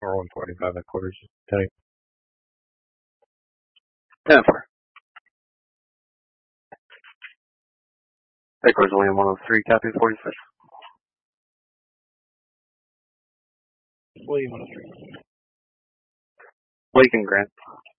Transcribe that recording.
or 145 at quarters. Tight. 10-4. Backwards William 103, copy 46. William 103. Lake and Grant.